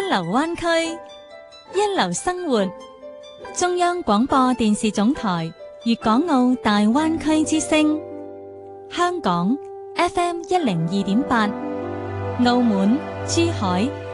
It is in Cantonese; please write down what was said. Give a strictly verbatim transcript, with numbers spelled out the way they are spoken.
流灣區，一流生活。中央廣播電視總台粵港澳大灣區之聲，香港 F M 一零二點八，澳門、珠海